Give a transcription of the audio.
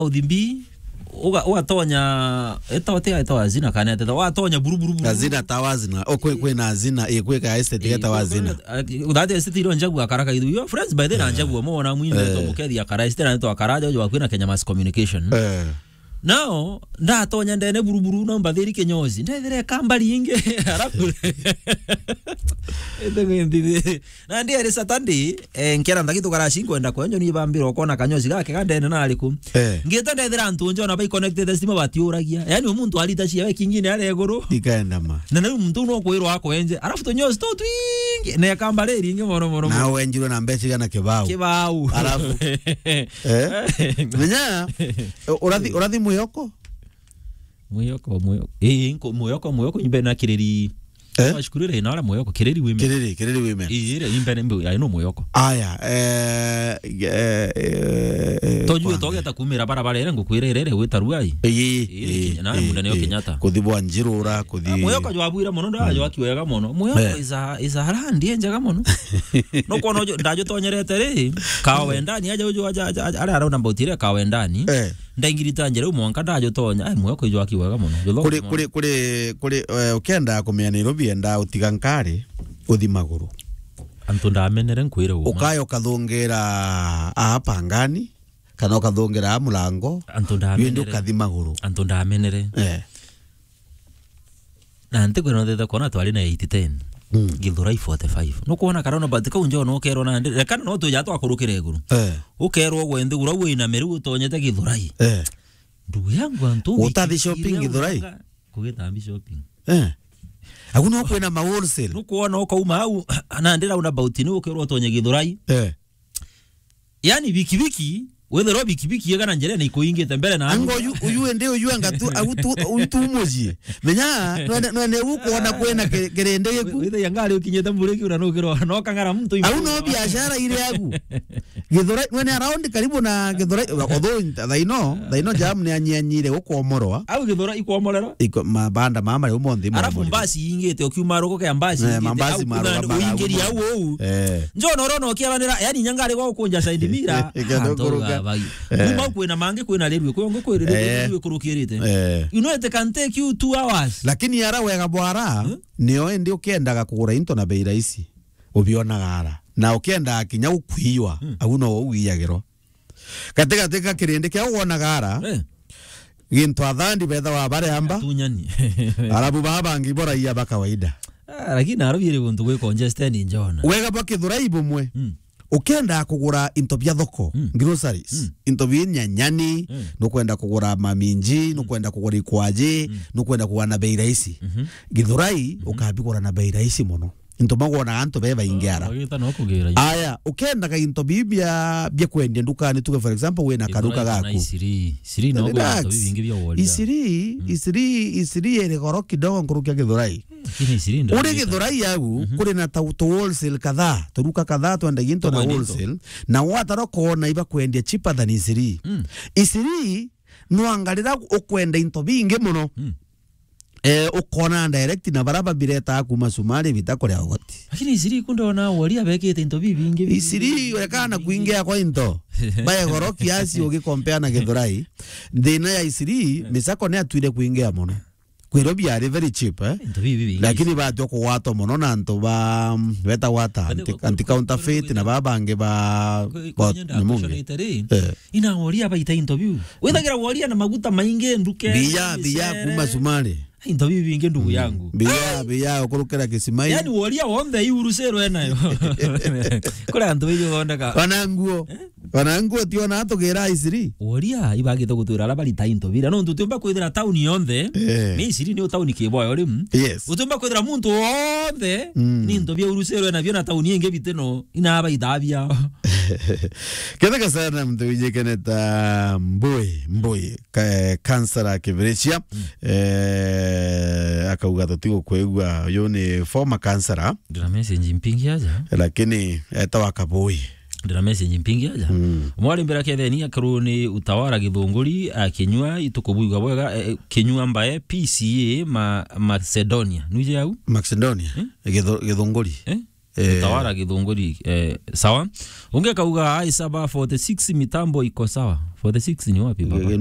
udimbi watonya etawa zina kanete watonya buruburu azina tawazina kwena azina kweka estate tawazina udate estate iro njagu akaraka idu yo friends by then njagu mo na mwine to mukedi akara estate to akaraja jo kwena Kenya Mass Communication now ndatonya ndene buruburu no mbathiri kenyozi ndethere kambali inge arafu na ndiye Saturday nkera ndakitu karashi kwenda kwenyo ni bambiro kona kanyozi gake kandene na aliku ngita ndethera antunjo na bai connected stima batiuragia yani umuntu alita cia kingine ale guru ikaenda ma na umuntu no kwirwa ako enje arafu to nyozi to twingi na kambali ringe moro na wenjiro na mbechi kana kibao arafu menya urathi muyoko muyoko imbe na kireri Ashkurire na ala muyoko kireri women ire imbe nembe I know muyoko aya toju togeta kumira barabara ere ngukwirere witaruai na munda neyo Kenyatta kuthibwa njirura kuthi muyoko jwabwira muno ndajo akiwega muno muyoko iza harandi enjaga muno no kono ndajo tonyerete ri kawendani aje ujo ara around about ire kawendani ndaingirita njere umwanka ndajo tonya muyoko jo akiwega muno kuri ukenda kumenya Nairobi enda utiga nkari uthi maguru antu ndamenere nkwire uma ukayo kathongera apangani kana kathongera mulango antu ndamenere yendo kathi maguru antu ndamenere na ante kwena ndeta kona twali na 810 Githurai 45 no kuona karona batika unjo no kero na ndire kana no tuja twakurukire iguru ukerwo gwende gura wina meru utonyete Githurai ndugu yangu antu utathi shopping Githurai kugitambi shopping Aguna kwena ma wholesale nukuona ukauma au na ndira una bauti ni ukerwo tonye Githurai yani bikibiki wethero bikibiki yega na njere na ikoingite mbere na ango uyu ende uyu angatu utumoji menya no ukuona kwena kerende yeku wethe yangali ukinyeta mbureki una nukiro no kangara mtu au no biashara ile yaku Githurai wene around karibu na Githurai although they know jam ni anyanyire ukomorwa au Githurai ikomorera iko mabanda mama le umondi arafu mbasi ingete ukiuma roko ke mbasi mbasi maro uingeri au njo norono kiabanira yani nyangari go kunja side mira Kuma kwena mange kwena lerwe kwongo kwere kurukirite you know it can take you 2 hours lakini yara wega bwara nio ndi ukiendaga kugura into na bei raisi ubiona gara na ukienda kinya ukwiwa au no uwiyagiro katika kirinde kya uona gara gintu athandi betha wa bare amba tunyani arabu baba ngibora iya bakawaida lakini arabire buntu gwe congested njona wega bakithurai bumwe ukenda kugura into bya thoko groceries into bya nyani no kwenda kugura maminji no kwenda kugura ikwaje no kwenda kugura na bei rahisi Githurai ukabigura na bei rahisi muno into magona anto beba ingiara aya ukenda ka into bibya bya kwenda ndukani tuke for example we na karuka gako isiri no kwa bingi bya woli isiri ere goro kidogo ngurukia Githurai uri Githurai yagu kuri na tauto wholesale kadhaa turuka kadhaa twenda ginto na wholesale na wataro kona iba kwendia cheaper than isiri no angalira ukwenda into bingi muno ukona direct na baraba bireta kuma Sumali bitakore agoti lakini isiri kundona wali abekete into bingi isiri wekana kuingia kwa into baye goro kiasi ugicompare na Githurai ndina ya isiri misako ne atwire kuingia muno Nairobi are very cheap lakini bato ko wato muno na nto ba beta wata anti counterfeit na babange ba mungi ina wali abaita interview wethagira wali na maguta mainge nduke biya kuma Sumali interview bingi ndugu yangu biya ukurukira kisimai yani wali awombe yurusero enayo kula ndo biyo ondaka wananguo tiona atogira isiri wali ibagite gutura la bali tainto bira no ntutumba kwithira town yonde ni isiri ni town kiboyo rim utumba kwithira muntu wonde ni ndo bya urusero enabyo na town yenge biteno ina baidabia Kenda sana mtu wijekeneta mboi kansara Kibirichia akauga totigo kwegwa yo ni former kansara ndina message mpingi aja lakini etawa kaboi ndina message mpingi aja mwali mbera ketheni akaruni utawara Githunguri akinywa itukubuiga bwega kinywa mbaye PCA Macedonia nuje au Macedonia Githunguri Tawara Githunguri sawa. Ungekauga I7 46 mitambo iko sawa. 46 ni wapi baba?